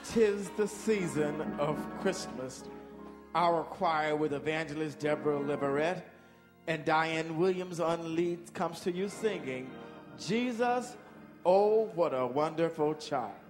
'Tis the season of Christmas. Our choir with evangelist Deborah Leverett and Diane Williams on lead comes to you singing, Jesus, oh, what a wonderful child.